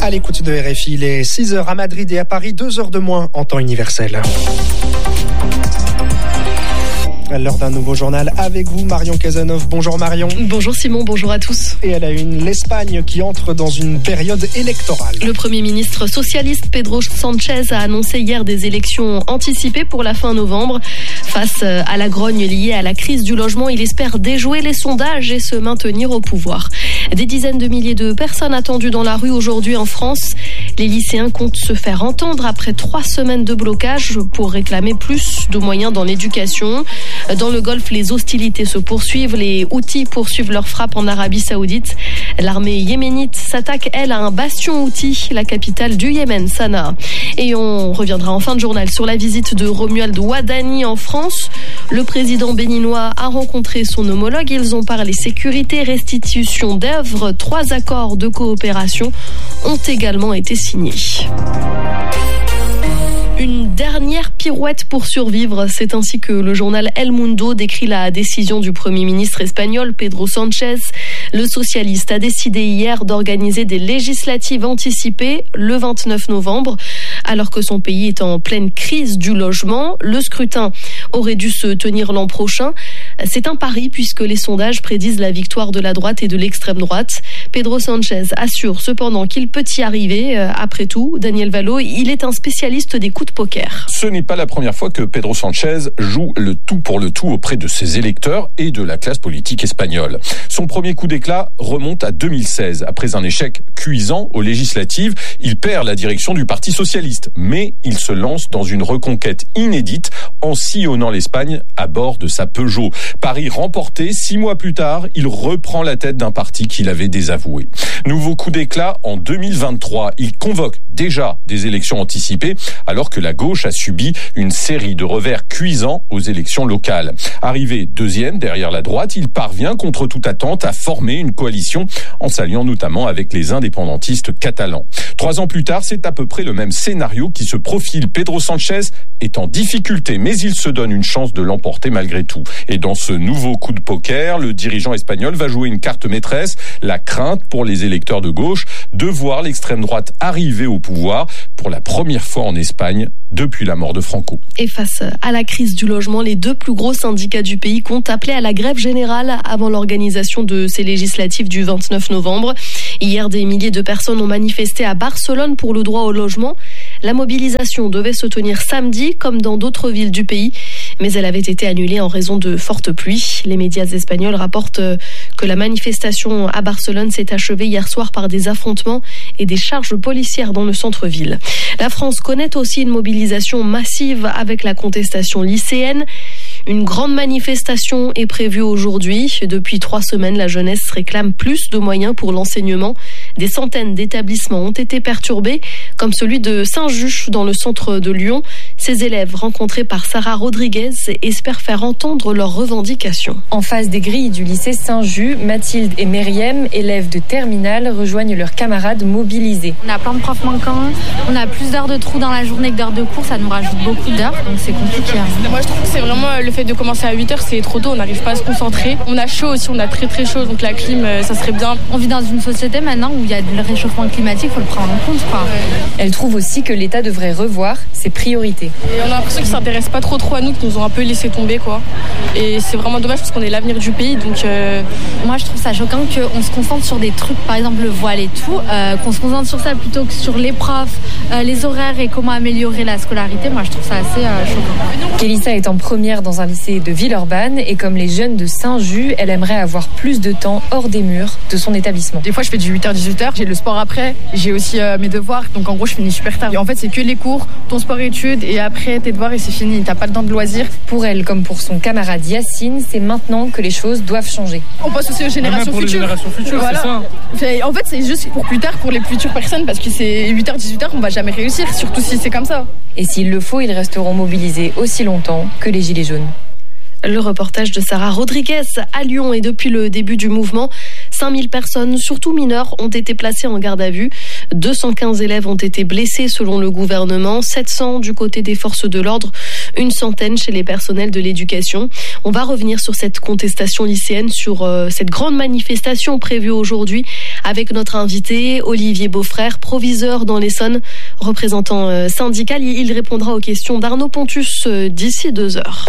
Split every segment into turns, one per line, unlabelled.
À l'écoute de RFI, il est 6h à Madrid et à Paris, 2 heures de moins en temps universel. À l'heure d'un nouveau journal avec vous, Marion Cazeneuve. Bonjour Marion.
Bonjour Simon, bonjour à tous.
Et à la une, l'Espagne qui entre dans une période électorale.
Le Premier ministre socialiste Pedro Sánchez a annoncé hier des élections anticipées pour la fin novembre. Face à la grogne liée à la crise du logement, il espère déjouer les sondages et se maintenir au pouvoir. Des dizaines de milliers de personnes attendues dans la rue aujourd'hui en France. Les lycéens comptent se faire entendre après 3 semaines de blocage pour réclamer plus de moyens dans l'éducation. Dans le Golfe, les hostilités se poursuivent. Les Houthis poursuivent leur frappe en Arabie Saoudite. L'armée yéménite s'attaque, elle, à un bastion Houthi, la capitale du Yémen, Sanaa. Et on reviendra en fin de journal sur la visite de Romuald Ouadani en France. Le président béninois a rencontré son homologue. Ils ont parlé sécurité, restitution d'œuvres. 3 accords de coopération ont également été signés. Une dernière pirouette pour survivre, c'est ainsi que le journal El Mundo décrit la décision du Premier ministre espagnol Pedro Sánchez. Le socialiste a décidé hier d'organiser des législatives anticipées le 29 novembre, alors que son pays est en pleine crise du logement. Le scrutin aurait dû se tenir l'an prochain. C'est un pari puisque les sondages prédisent la victoire de la droite et de l'extrême droite. Pedro Sánchez assure cependant qu'il peut y arriver. Après tout, Daniel Valo, il est un spécialiste des coups de poker.
Ce n'est pas la première fois que Pedro Sánchez joue le tout pour le tout auprès de ses électeurs et de la classe politique espagnole. Son premier coup d'éclat remonte à 2016. Après un échec cuisant aux législatives, il perd la direction du Parti socialiste. Mais il se lance dans une reconquête inédite en sillonnant l'Espagne à bord de sa Peugeot. Paris remporté, 6 mois plus tard, il reprend la tête d'un parti qu'il avait désavoué. Nouveau coup d'éclat en 2023. Il convoque déjà des élections anticipées alors que la gauche a subi une série de revers cuisants aux élections locales. Arrivé deuxième derrière la droite, il parvient contre toute attente à former une coalition en s'alliant notamment avec les indépendantistes catalans. 3 ans plus tard, c'est à peu près le même scénario qui se profile. Pedro Sánchez est en difficulté, mais il se donne une chance de l'emporter malgré tout. Et dans ce nouveau coup de poker, le dirigeant espagnol va jouer une carte maîtresse, la crainte pour les électeurs de gauche de voir l'extrême droite arriver au pouvoir pour la première fois en Espagne depuis la mort de Franco.
Et face à la crise du logement, les 2 plus gros syndicats du pays comptent appeler à la grève générale avant l'organisation de ces législatives du 29 novembre. Hier, des milliers de personnes ont manifesté à Barcelone pour le droit au logement. La mobilisation devait se tenir samedi, comme dans d'autres villes du pays, mais elle avait été annulée en raison de fortes pluies. Les médias espagnols rapportent que la manifestation à Barcelone s'est achevée hier soir par des affrontements et des charges policières dans le centre-ville. La France connaît aussi une mobilisation massive avec la contestation lycéenne. Une grande manifestation est prévue aujourd'hui. Depuis 3 semaines, la jeunesse réclame plus de moyens pour l'enseignement. Des centaines d'établissements ont été perturbés, comme celui de Saint-Just dans le centre de Lyon. Ces élèves, rencontrés par Sarah Rodriguez, espèrent faire entendre leurs revendications.
En face des grilles du lycée Saint-Just, Mathilde et Myriam, élèves de terminale, rejoignent leurs camarades mobilisés.
On a plein de profs manquants, on a plus d'heures de trous dans la journée que d'heures de cours, ça nous rajoute beaucoup d'heures, donc c'est compliqué.
Moi je trouve que c'est vraiment le fait de commencer à 8h, c'est trop tôt, on n'arrive pas à se concentrer. On a chaud aussi, on a très très chaud, donc la clim, ça serait bien.
On vit dans une société maintenant où il y a le réchauffement climatique, il faut le prendre en compte, quoi.
Elle trouve aussi que l'État devrait revoir ses priorités.
Et on a l'impression qu'ils ne s'intéressent pas trop à nous, qu'ils nous ont un peu laissé tomber, quoi. Et c'est vraiment dommage parce qu'on est l'avenir du pays, donc...
Moi je trouve ça choquant qu'on se concentre sur des trucs, par exemple le voile et tout, qu'on se concentre sur ça plutôt que sur les profs, les horaires et comment améliorer la scolarité. Moi je trouve ça assez choquant.
Kélissa est en première dans un lycée de Villeurbanne et comme les jeunes de Saint-Just, elle aimerait avoir plus de temps hors des murs de son établissement.
Des fois je fais du 8h-18h, j'ai le sport après, j'ai aussi mes devoirs, donc en gros je finis super tard. Et en fait c'est que les cours, ton sport et études et après tes devoirs et c'est fini, t'as pas le temps de loisirs.
Pour elle comme pour son camarade Yacine, c'est maintenant que les choses doivent changer.
On passe aussi aux générations futures.
Les générations futures, voilà.
C'est ça. En fait c'est juste pour plus tard, pour les futures personnes, parce que c'est 8h-18h, on va jamais réussir, surtout si c'est comme ça.
Et s'il le faut, ils resteront mobilisés aussi longtemps que les Gilets jaunes.
Le reportage de Sarah Rodriguez à Lyon. Et depuis le début du mouvement, 5000 personnes, surtout mineures, ont été placées en garde à vue. 215 élèves ont été blessés selon le gouvernement, 700 du côté des forces de l'ordre, une centaine chez les personnels de l'éducation. On va revenir sur cette contestation lycéenne, sur cette grande manifestation prévue aujourd'hui avec notre invité Olivier Beaufrère, proviseur dans l'Essonne, représentant syndical. Il répondra aux questions d'Arnaud Pontus d'ici 2 heures.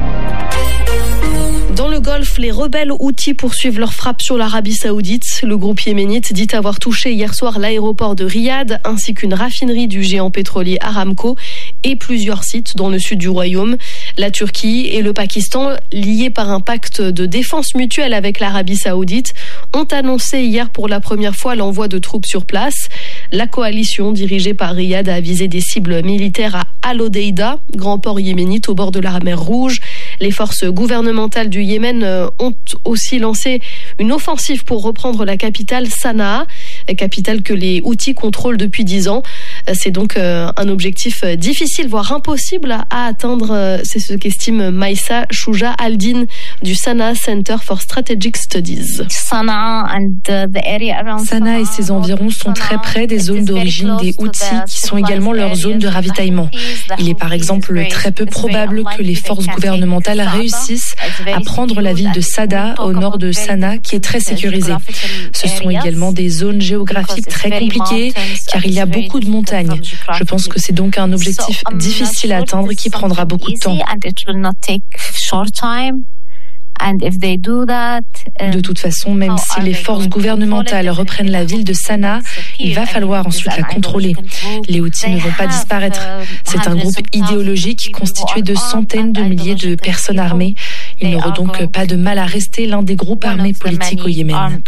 Dans le Golfe, les rebelles houthis poursuivent leur frappe sur l'Arabie Saoudite. Le groupe yéménite dit avoir touché hier soir l'aéroport de Riyad ainsi qu'une raffinerie du géant pétrolier Aramco et plusieurs sites dans le sud du royaume. La Turquie et le Pakistan, liés par un pacte de défense mutuelle avec l'Arabie Saoudite, ont annoncé hier pour la première fois l'envoi de troupes sur place. La coalition dirigée par Riyad a visé des cibles militaires à Al-Hodeïda, grand port yéménite au bord de la mer Rouge. Les forces gouvernementales du Yémen ont aussi lancé une offensive pour reprendre la capitale Sanaa, capitale que les Houthis contrôlent depuis 10 ans. C'est donc un objectif difficile, voire impossible à atteindre. C'est ce qu'estime Maïssa Chouja Aldin du Sanaa Center for Strategic Studies.
Sanaa et ses environs sont très près des zones d'origine des Houthis, qui sont également leur zone de ravitaillement. Il est par exemple très peu probable que les forces gouvernementales réussissent à prendre la ville de Sada, au nord de Sanaa, qui est très sécurisée. Ce sont également des zones géographiques très compliquées, car il y a beaucoup de montagnes. Je pense que c'est donc un objectif difficile à atteindre qui prendra beaucoup de temps. De toute façon, même si les forces gouvernementales reprennent la ville de Sanaa, il va falloir ensuite la contrôler. Les Houthis ne vont pas disparaître. C'est un groupe idéologique constitué de centaines de milliers de personnes armées. Il n'aura donc pas de mal à rester l'un des groupes armés politiques au Yémen.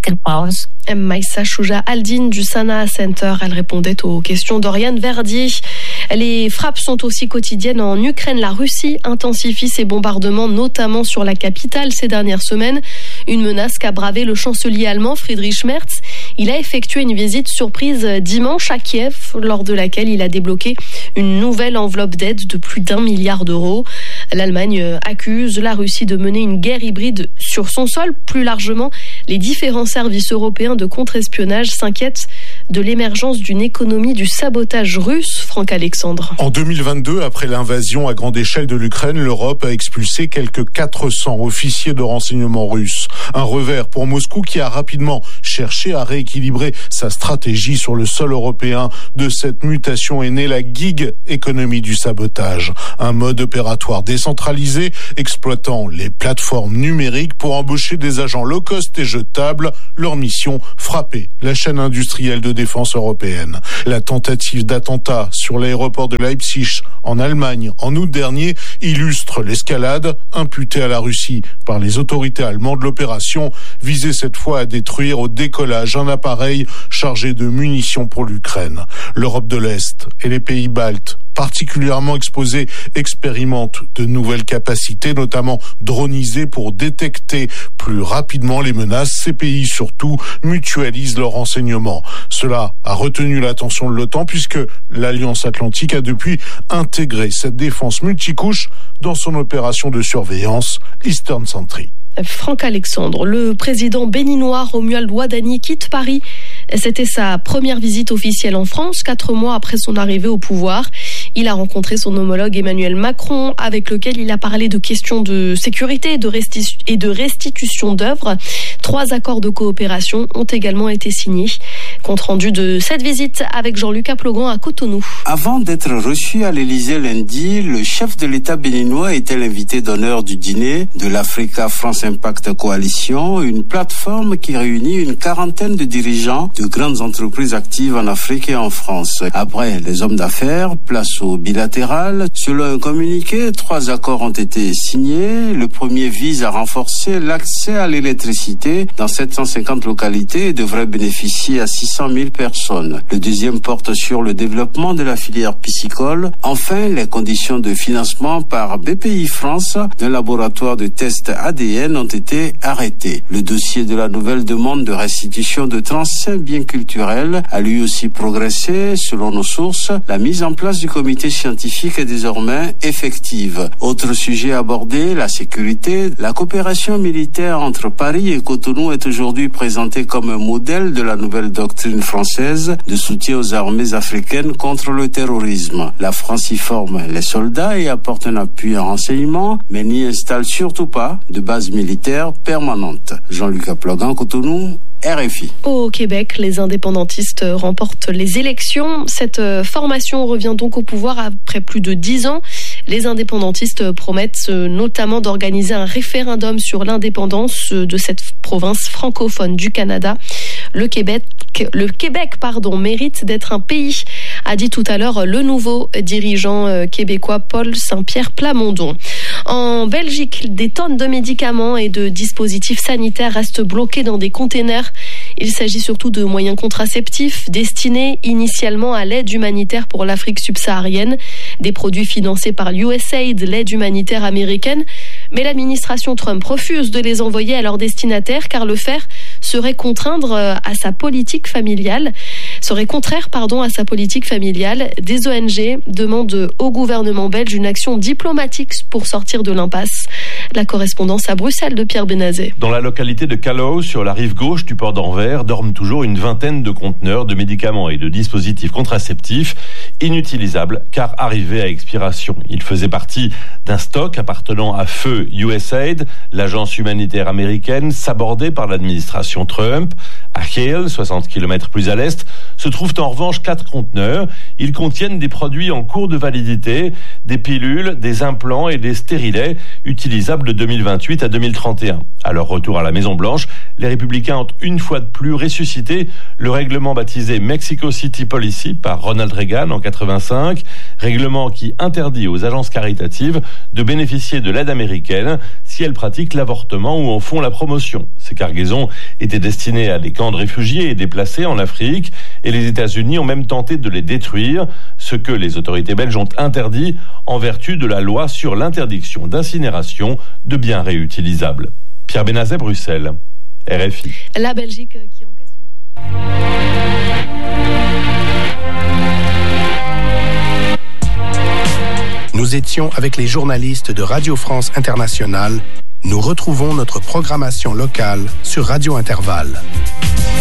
Maïssa Chouja Aldin du Sanaa Center, elle répondait aux questions d'Oriane Verdier. Les frappes sont aussi quotidiennes en Ukraine. La Russie intensifie ses bombardements, notamment sur la capitale ces dernières semaines. Une menace qu'a bravé le chancelier allemand Friedrich Merz. Il a effectué une visite surprise dimanche à Kiev, lors de laquelle il a débloqué une nouvelle enveloppe d'aide de plus d'1 milliard d'euros. L'Allemagne accuse la Russie de mener une guerre hybride sur son sol. Plus largement, les différents services européens de contre-espionnage s'inquiètent de l'émergence d'une économie du sabotage russe. Franck Alexandre.
En 2022, après l'invasion à grande échelle de l'Ukraine, l'Europe a expulsé quelques 400 officiers de renseignement russes. Un revers pour Moscou qui a rapidement cherché à rééquilibrer sa stratégie sur le sol européen. De cette mutation est née la gig économie du sabotage. Un mode opératoire décentralisé exploitant les plateformes numériques pour embaucher des agents low cost et jetables. Leur mission, frapper la chaîne industrielle de défense européenne. La tentative d'attentat sur l'aéroport de Leipzig en Allemagne en août dernier illustre l'escalade imputée à la Russie par les autorités allemandes. L'opération visait cette fois à détruire au décollage un appareil chargé de munitions pour l'Ukraine. L'Europe de l'Est et les pays baltes, particulièrement exposés, expérimentent de nouvelles capacités, notamment dronisées pour détecter plus rapidement les menaces. Ces pays surtout mutualisent leurs renseignements. Cela a retenu l'attention de l'OTAN puisque l'Alliance Atlantique a depuis intégré cette défense multicouche dans son opération de surveillance Eastern Sentry.
Franck Alexandre, le président béninois Romuald Wadani quitte Paris. C'était sa première visite officielle en France, 4 mois après son arrivée au pouvoir. Il a rencontré son homologue Emmanuel Macron, avec lequel il a parlé de questions de sécurité et de restitution d'œuvres. 3 accords de coopération ont également été signés. Compte rendu de cette visite avec Jean-Luc Aplogan à Cotonou.
Avant d'être reçu à l'Élysée lundi, le chef de l'État béninois était l'invité d'honneur du dîner de l'Africa France Impact Coalition, une plateforme qui réunit une quarantaine de dirigeants de grandes entreprises actives en Afrique et en France. Après les hommes d'affaires, place au bilatéral. Selon un communiqué, 3 accords ont été signés. Le premier vise à renforcer l'accès à l'électricité dans 750 localités et devrait bénéficier à 600 000 personnes. Le deuxième porte sur le développement de la filière piscicole. Enfin, les conditions de financement par BPI France d'un laboratoire de tests ADN ont été arrêtées. Le dossier de la nouvelle demande de restitution de 35 biens culturels a lui aussi progressé. Selon nos sources, la mise en place du comité comité scientifique est désormais effective. Autre sujet abordé, la sécurité. La coopération militaire entre Paris et Cotonou est aujourd'hui présentée comme un modèle de la nouvelle doctrine française de soutien aux armées africaines contre le terrorisme. La France y forme les soldats et apporte un appui en renseignement, mais n'y installe surtout pas de base militaire permanente. Jean-Luc Aplogan, Cotonou, RFI.
Au Québec, les indépendantistes remportent les élections. Cette formation revient donc au pouvoir après plus de 10 ans. Les indépendantistes promettent notamment d'organiser un référendum sur l'indépendance de cette province francophone du Canada. Le Québec, mérite d'être un pays, a dit tout à l'heure le nouveau dirigeant québécois Paul Saint-Pierre Plamondon. En Belgique, des tonnes de médicaments et de dispositifs sanitaires restent bloqués dans des containers. Il s'agit surtout de moyens contraceptifs destinés initialement à l'aide humanitaire pour l'Afrique subsaharienne, des produits financés par l'USAID, l'aide humanitaire américaine. Mais l'administration Trump refuse de les envoyer à leurs destinataires car le faire serait contraire à sa politique familiale. Des ONG demandent au gouvernement belge une action diplomatique pour sortir de l'impasse. La correspondance à Bruxelles de Pierre Benazet.
Dans la localité de Callow, sur la rive gauche du port d'Anvers, dorment toujours une vingtaine de conteneurs de médicaments et de dispositifs contraceptifs inutilisables car arrivés à expiration. Ils faisaient partie d'un stock appartenant à feu USAID, l'agence humanitaire américaine, sabordée par l'administration Trump. À Hale, 60 km plus à l'est, se trouvent en revanche 4 conteneurs. Ils contiennent des produits en cours de validité, des pilules, des implants et des stérilets utilisables de 2028 à 2031. À leur retour à la Maison-Blanche, les Républicains ont une fois de plus ressuscité le règlement baptisé Mexico City Policy par Ronald Reagan en 85, règlement qui interdit aux agences caritatives de bénéficier de l'aide américaine si elles pratiquent l'avortement ou en font la promotion. Ces cargaisons étaient destinées à des camps de réfugiés et déplacés en Afrique et les États-Unis ont même tenté de les détruire, ce que les autorités belges ont interdit en vertu de la loi sur l'interdiction d'incinération de biens réutilisables. Pierre Benazet, Bruxelles, RFI.
La Belgique qui encaisse
Nous étions avec les journalistes de Radio France Internationale. Nous retrouvons notre programmation locale sur Radio Intervalle.